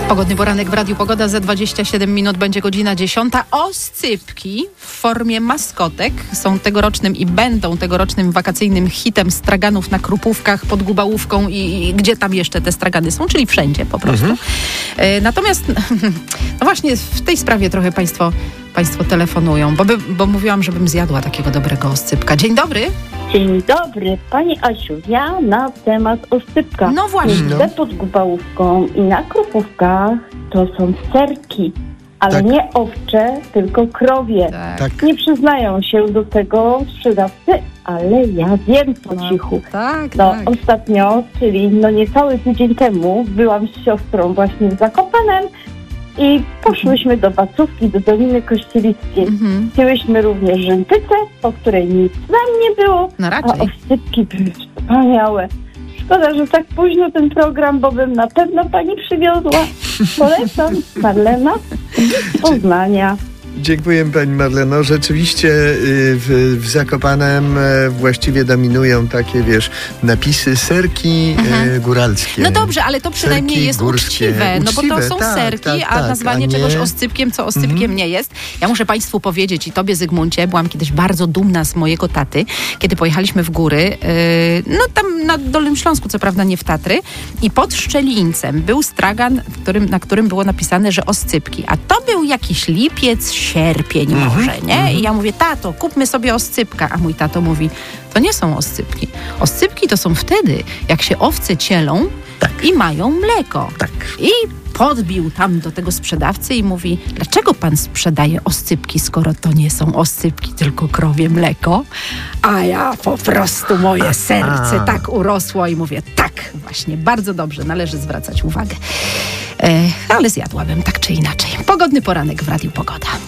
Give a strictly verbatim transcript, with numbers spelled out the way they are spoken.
Pogodny poranek w Radiu Pogoda. Za dwadzieścia siedem minut będzie godzina dziesiąta. Oscypki w formie maskotek są tegorocznym i będą tegorocznym wakacyjnym hitem straganów na Krupówkach, pod Gubałówką i, i gdzie tam jeszcze te stragany są, czyli wszędzie po prostu. Mhm. E, natomiast no właśnie w tej sprawie trochę Państwo, państwo telefonują, bo, by, bo mówiłam, żebym zjadła takiego dobrego oscypka. Dzień dobry. Dzień dobry, Pani Asiu. Ja na temat oscypka. No właśnie. No. Pod Gubałówką i na Krupówkach to są serki, ale tak. Nie owcze, tylko krowie. Tak. Nie przyznają się do tego sprzedawcy, ale ja wiem po no, cichu. Tak, no, tak. Ostatnio, czyli no niecały tydzień temu, byłam z siostrą właśnie w Zakopanem i poszłyśmy do Bacówki, do Doliny Kościelickiej. Mhm. Wzięłyśmy również rzętycę, po której nic nam nie było, no a oscypki były wspaniałe. Szkoda, że tak późno ten program, bo bym na pewno Pani przywiozła. Polecam. Marlena z Poznania. Dziękuję Pani Marleno. Rzeczywiście w, w Zakopanem właściwie dominują takie, wiesz, napisy serki mhm. góralskie. No dobrze, ale to przynajmniej serki jest górskie. uczciwe, no bo to są tak, serki, tak, tak, a nazwanie a nie... czegoś oscypkiem, co oscypkiem mhm. nie jest. Ja muszę Państwu powiedzieć i Tobie, Zygmuncie, byłam kiedyś bardzo dumna z mojego taty, kiedy pojechaliśmy w góry, yy, no tam na Dolnym Śląsku, co prawda nie w Tatry, i pod Szczelińcem był stragan, w którym, na którym było napisane, że oscypki, a to był jakiś lipiec, sierpień mm-hmm, może, nie? Mm-hmm. I ja mówię, tato, kupmy sobie oscypka, a mój tato mówi, to nie są oscypki. Oscypki to są wtedy, jak się owce cielą tak. i mają mleko. Tak. I podbił tam do tego sprzedawcy i mówi, dlaczego pan sprzedaje oscypki, skoro to nie są oscypki, tylko krowie mleko? A ja po prostu, moje serce tak urosło i mówię, tak, właśnie, bardzo dobrze, należy zwracać uwagę. E, ale zjadłabym tak czy inaczej. Pogodny poranek w Radiu Pogoda.